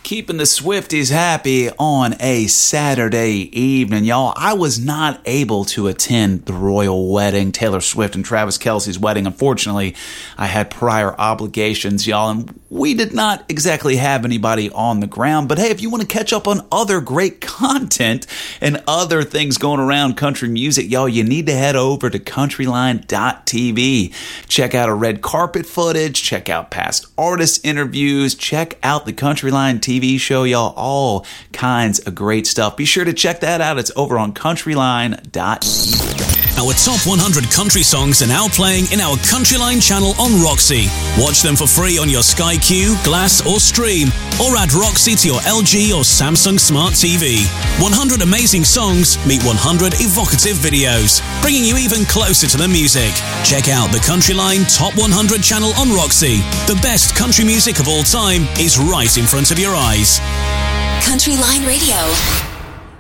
Keeping the Swifties happy on a Saturday evening, y'all. I was not able to attend the royal wedding, Taylor Swift and Travis Kelce's wedding. Unfortunately, I had prior obligations, y'all, and we did not exactly have anybody on the ground. But hey, if you want to catch up on other great content and other things going around country music, y'all, you need to head over to countryline.tv. Check out our red carpet footage, check out past artist interviews, check out the Countryline TV show, y'all. All kinds of great stuff. Be sure to check that out. It's over on countryline.tv. Our top 100 country songs are now playing in our Countryline channel on Roxy. Watch them for free on your Sky Q, Glass or Stream, or add Roxy to your LG or Samsung Smart TV. 100 amazing songs meet 100 evocative videos, bringing you even closer to the music. Check out the Countryline Top 100 channel on Roxy. The best country music of all time is right in front of your eyes. Countryline Radio.